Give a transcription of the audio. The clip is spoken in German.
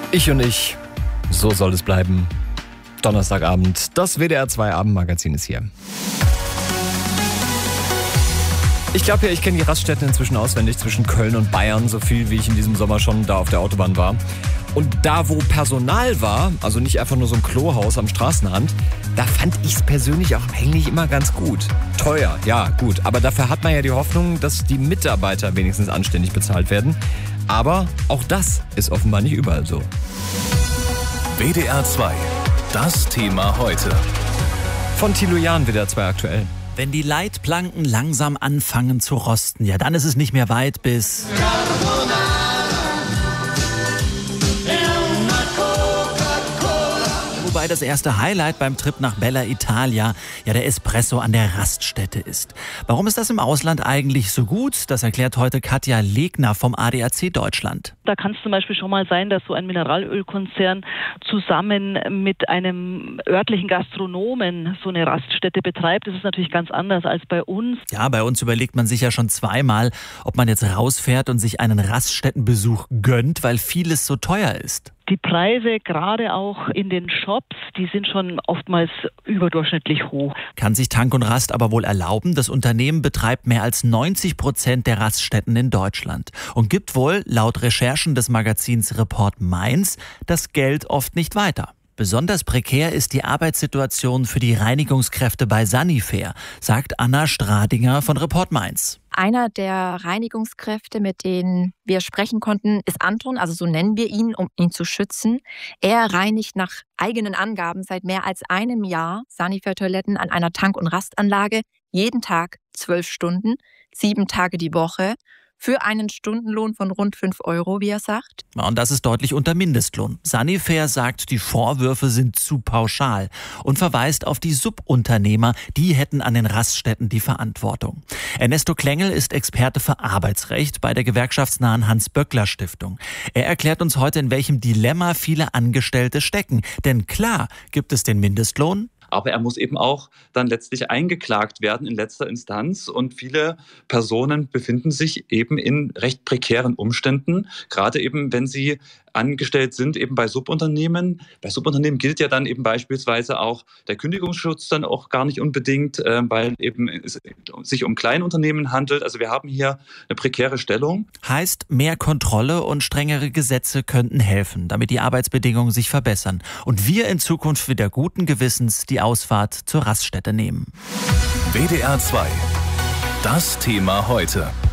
Ich und ich, so soll es bleiben. Donnerstagabend, das WDR 2 Abendmagazin ist hier. Ich glaube ja, ich kenne die Raststätten inzwischen auswendig zwischen Köln und Bayern, so viel wie ich in diesem Sommer schon da auf der Autobahn war. Und da, wo Personal war, also nicht einfach nur so ein Klohaus am Straßenrand, da fand ich es persönlich auch eigentlich immer ganz gut. Teuer, ja gut, aber dafür hat man ja die Hoffnung, dass die Mitarbeiter wenigstens anständig bezahlt werden. Aber auch das ist offenbar nicht überall so. WDR 2, das Thema heute. Von Thilo Jahn, WDR 2 aktuell. Wenn die Leitplanken langsam anfangen zu rosten, ja, dann ist es nicht mehr weit bis... Wobei das erste Highlight beim Trip nach Bella Italia ja der Espresso an der Raststätte ist. Warum ist das im Ausland eigentlich so gut? Das erklärt heute Katja Legner vom ADAC Deutschland. Da kann es zum Beispiel schon mal sein, dass so ein Mineralölkonzern zusammen mit einem örtlichen Gastronomen so eine Raststätte betreibt. Das ist natürlich ganz anders als bei uns. Ja, bei uns überlegt man sich ja schon zweimal, ob man jetzt rausfährt und sich einen Raststättenbesuch gönnt, weil vieles so teuer ist. Die Preise, gerade auch in den Shops, die sind schon oftmals überdurchschnittlich hoch. Kann sich Tank und Rast aber wohl erlauben. Das Unternehmen betreibt mehr als 90% der Raststätten in Deutschland und gibt wohl, laut Recherchen des Magazins Report Mainz, das Geld oft nicht weiter. Besonders prekär ist die Arbeitssituation für die Reinigungskräfte bei Sanifair, sagt Anna Stradinger von Report Mainz. Einer der Reinigungskräfte, mit denen wir sprechen konnten, ist Anton, also so nennen wir ihn, um ihn zu schützen. Er reinigt nach eigenen Angaben seit mehr als einem Jahr Sanifair-Toiletten an einer Tank- und Rastanlage, jeden Tag 12 Stunden, 7 Tage die Woche, für einen Stundenlohn von rund 5 €, wie er sagt. Und das ist deutlich unter Mindestlohn. Sanifair sagt, die Vorwürfe sind zu pauschal und verweist auf die Subunternehmer, die hätten an den Raststätten die Verantwortung. Ernesto Klengel ist Experte für Arbeitsrecht bei der gewerkschaftsnahen Hans-Böckler-Stiftung. Er erklärt uns heute, in welchem Dilemma viele Angestellte stecken. Denn klar gibt es den Mindestlohn, aber er muss eben auch dann letztlich eingeklagt werden in letzter Instanz. Und viele Personen befinden sich eben in recht prekären Umständen, gerade eben, wenn sie angestellt sind, eben bei Subunternehmen. Bei Subunternehmen gilt ja dann eben beispielsweise auch der Kündigungsschutz dann auch gar nicht unbedingt, weil eben es sich um Kleinunternehmen handelt. Also wir haben hier eine prekäre Stellung. Heißt, mehr Kontrolle und strengere Gesetze könnten helfen, damit die Arbeitsbedingungen sich verbessern und wir in Zukunft wieder guten Gewissens die Ausfahrt zur Raststätte nehmen. WDR 2, das Thema heute.